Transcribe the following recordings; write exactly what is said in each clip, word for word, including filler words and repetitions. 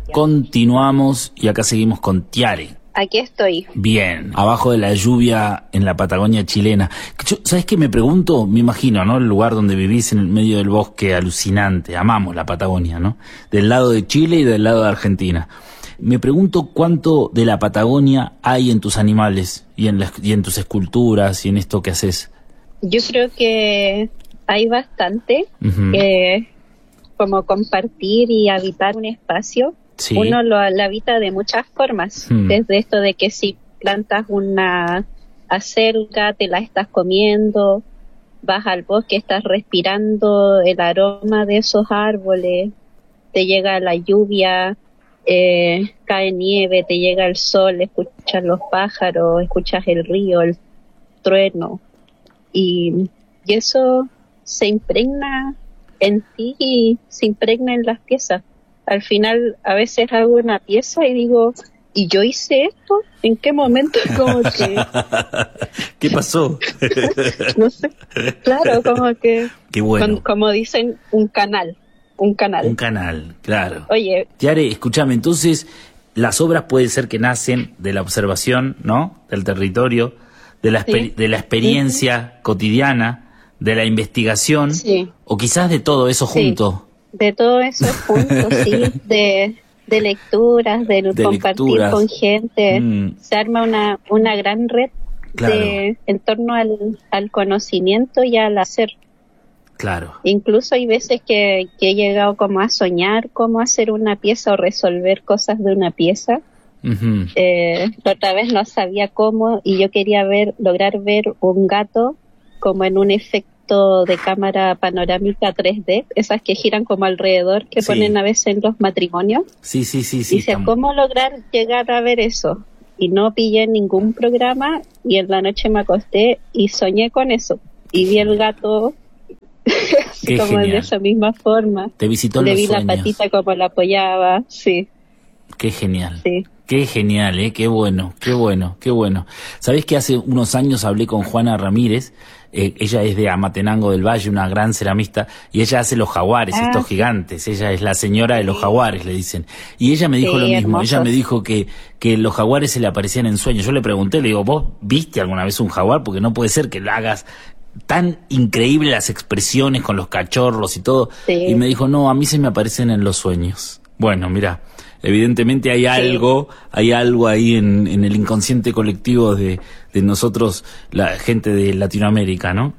Continuamos y acá seguimos con Tiare. Aquí estoy. Bien, abajo de la lluvia en la Patagonia chilena. Yo, ¿sabes qué me pregunto? Me imagino, ¿no? El lugar donde vivís en el medio del bosque alucinante. Amamos la Patagonia, ¿no? Del lado de Chile y del lado de Argentina. Me pregunto cuánto de la Patagonia hay en tus animales y en, las, y en tus esculturas y en esto que haces. Yo creo que hay bastante. Uh-huh. eh, como compartir y habitar un espacio. Sí. Uno lo, lo habita de muchas formas, hmm. desde esto de que si plantas una acelga, te la estás comiendo, vas al bosque, estás respirando el aroma de esos árboles, te llega la lluvia, eh, cae nieve, te llega el sol, escuchas los pájaros, escuchas el río, el trueno, y, y eso se impregna en ti y se impregna en las piezas. Al final, a veces hago una pieza y digo, ¿y yo hice esto? ¿En qué momento? Como que... ¿Qué pasó? No sé. Claro, como que... Qué bueno. Con, como dicen, un canal. Un canal. Un canal, claro. Oye. Tiare, escúchame, entonces, las obras pueden ser que nacen de la observación, ¿no? Del territorio, de la, sí. de la experiencia sí. cotidiana, de la investigación, sí. o quizás de todo eso sí. junto. De todo eso junto, sí, de, de lecturas, de, de compartir lecturas. Con gente, mm. se arma una, una gran red claro. de, en torno al, al conocimiento y al hacer. Claro. Incluso hay veces que, que he llegado como a soñar cómo hacer una pieza o resolver cosas de una pieza. Uh-huh. Eh, otra vez no sabía cómo y yo quería ver, lograr ver un gato como en un efecto de cámara panorámica tres D, esas que giran como alrededor, que sí. ponen a veces en los matrimonios. Sí, sí, sí. sí Dice, ¿cómo lograr llegar a ver eso? Y no pillé ningún programa y en la noche me acosté y soñé con eso. Y vi el gato así como genial. De esa misma forma. Te visitó en Le los vi sueños. La patita como la apoyaba, sí. Qué genial. Sí. Qué genial, ¿eh? Qué bueno, qué bueno, qué bueno. ¿Sabés que hace unos años hablé con Juana Ramírez? Eh, ella es de Amatenango del Valle, una gran ceramista, y ella hace los jaguares, ah, estos gigantes. Ella es la señora de los sí. jaguares, le dicen. Y ella me dijo sí, lo mismo. Hermosos. Ella me dijo que, que los jaguares se le aparecían en sueños. Yo le pregunté, le digo, ¿vos viste alguna vez un jaguar? Porque no puede ser que lo hagas tan increíble las expresiones con los cachorros y todo. Sí. Y me dijo, no, a mí se me aparecen en los sueños. Bueno, mira. Evidentemente hay algo, sí. hay algo ahí en, en el inconsciente colectivo de, de nosotros, la gente de Latinoamérica, ¿no?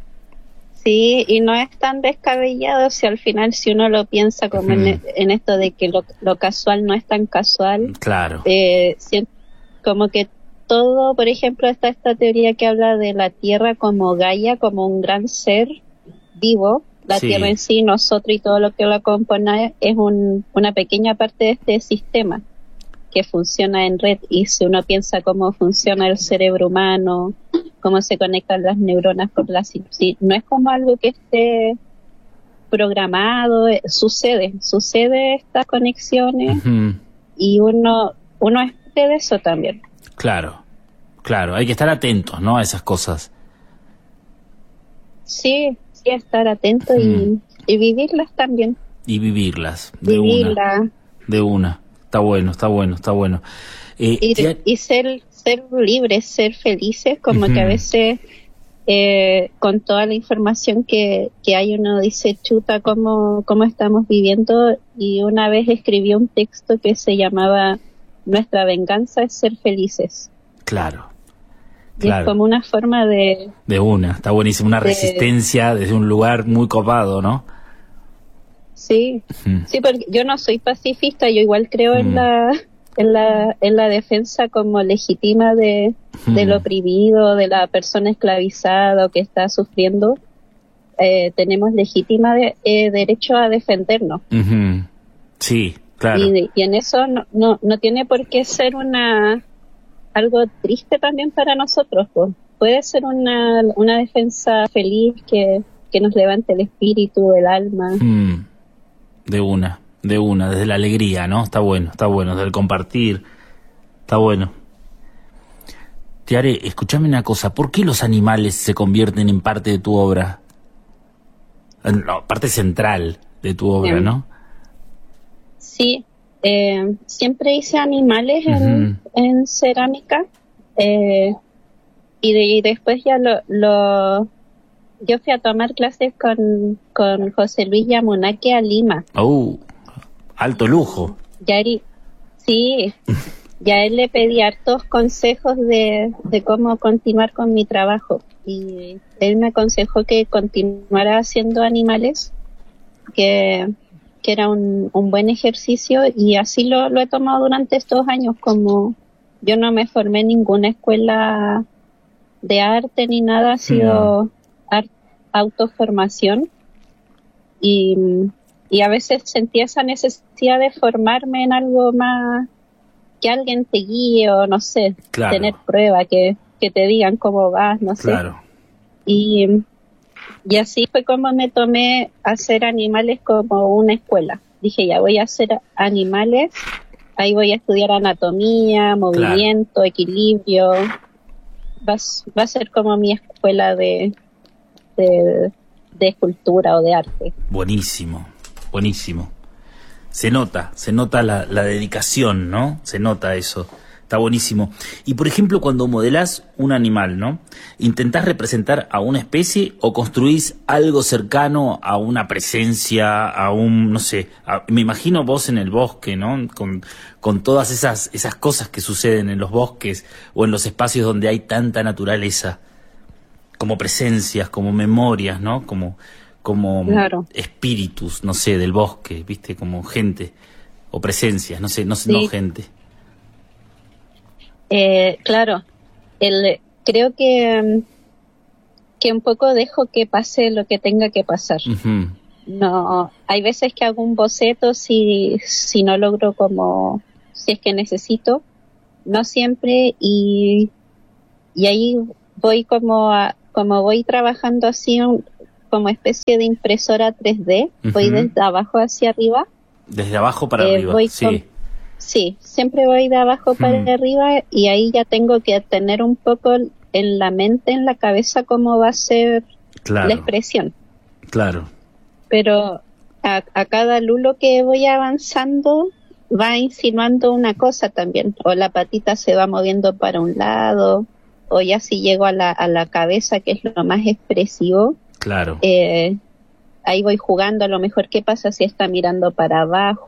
Sí, y no es tan descabellado si al final si uno lo piensa como mm. en, en esto de que lo, lo casual no es tan casual. Claro. Eh, como que todo, por ejemplo, está esta teoría que habla de la Tierra como Gaia, como un gran ser vivo. La sí. Tierra en sí, nosotros y todo lo que la compone es un, una pequeña parte de este sistema que funciona en red. Y si uno piensa cómo funciona el cerebro humano, cómo se conectan las neuronas por la sinapsis, no es como algo que esté programado, sucede, sucede estas conexiones uh-huh. y uno, uno es parte de eso también. Claro, claro, hay que estar atentos, ¿no? A esas cosas. Sí. Estar atento y, y vivirlas también. Y vivirlas, de Vivirla. una. De una. Está bueno, está bueno, está bueno. Eh, y, tía... y ser ser libres, ser felices, como uh-huh. que a veces eh, con toda la información que, que hay uno dice, chuta, ¿cómo, cómo estamos viviendo? Y una vez escribí un texto que se llamaba Nuestra venganza es ser felices. Claro. Y claro. es como una forma de... De una, está buenísimo, una de, resistencia desde un lugar muy copado, ¿no? Sí, uh-huh. sí, porque yo no soy pacifista, yo igual creo uh-huh. en la en la en la defensa como legítima de uh-huh. del oprimido, de la persona esclavizada o que está sufriendo. Eh, tenemos legítima de, eh, derecho a defendernos. Uh-huh. Sí, claro. Y, y en eso no, no, no tiene por qué ser una... algo triste también para nosotros, pues. Puede ser una, una defensa feliz que, que nos levante el espíritu, el alma. Mm, de una, de una, desde la alegría, ¿no? Está bueno, está bueno, desde el compartir, está bueno. Tiare, escúchame una cosa, ¿por qué los animales se convierten en parte de tu obra? No, parte central de tu obra, Bien. ¿no? Sí, Eh, siempre hice animales en, uh-huh. en cerámica eh, y, de, y después ya lo, lo yo fui a tomar clases con, con José Luis Yamunaki a Lima. ¡Oh! Alto lujo. Ya él, sí, ya él le pedí hartos consejos de, de cómo continuar con mi trabajo y él me aconsejó que continuara haciendo animales, que, que era un, un buen ejercicio y así lo, lo he tomado durante estos años. Como yo no me formé en ninguna escuela de arte ni nada, ha sido... Mm. autoformación y, y a veces sentía esa necesidad de formarme en algo más, que alguien te guíe o no sé, claro. tener prueba, que, que te digan cómo vas, no sé. Claro. Y, y así fue como me tomé hacer animales como una escuela. Dije, ya voy a hacer animales, ahí voy a estudiar anatomía, movimiento, claro. equilibrio. Va, va a ser como mi escuela de De, de escultura o de arte. Buenísimo, buenísimo. Se nota, se nota la, la dedicación, ¿no? Se nota eso. Está buenísimo. Y por ejemplo, cuando modelás un animal, ¿no? ¿Intentás representar a una especie o construís algo cercano a una presencia, a un, no sé, a, me imagino vos en el bosque, ¿no? Con, con todas esas, esas cosas que suceden en los bosques o en los espacios donde hay tanta naturaleza, como presencias, como memorias, ¿no? Como, como claro. espíritus, no sé, del bosque, ¿viste? Como gente, o presencias, no sé, no sé, sí. no gente. Eh, claro, el, creo que, que un poco dejo que pase lo que tenga que pasar. Uh-huh. No, hay veces que hago un boceto si, si no logro como, si es que necesito, no siempre, y, y ahí voy como a, como voy trabajando así un, como especie de impresora tres D, uh-huh. voy desde abajo hacia arriba. Desde abajo para eh, arriba, voy sí. Con, sí, siempre voy de abajo para uh-huh. arriba y ahí ya tengo que tener un poco en la mente, en la cabeza, cómo va a ser claro. la expresión. Claro. Pero a, a cada lulo que voy avanzando va insinuando una cosa también, o la patita se va moviendo para un lado, o ya si llego a la, a la cabeza, que es lo más expresivo, claro. eh, ahí voy jugando a lo mejor qué pasa si está mirando para abajo,